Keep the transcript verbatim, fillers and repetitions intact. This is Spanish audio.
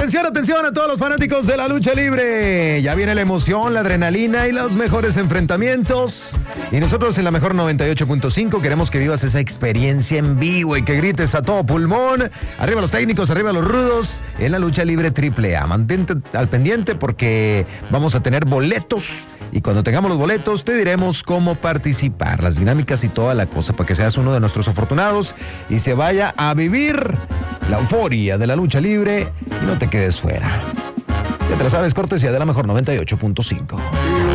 Atención, atención a todos los fanáticos de la lucha libre. Ya viene la emoción, la adrenalina y los mejores enfrentamientos. Y nosotros en la Mejor noventa y ocho punto cinco queremos que vivas esa experiencia en vivo y que grites a todo pulmón. Arriba los técnicos, arriba los rudos en la lucha libre triple A. Mantente al pendiente porque vamos a tener boletos. Y cuando tengamos los boletos te diremos cómo participar, las dinámicas y toda la cosa para que seas uno de nuestros afortunados y se vaya a vivir la euforia de la lucha libre y no te quedes fuera. Ya te la sabes, cortesía de la Mejor noventa y ocho punto cinco.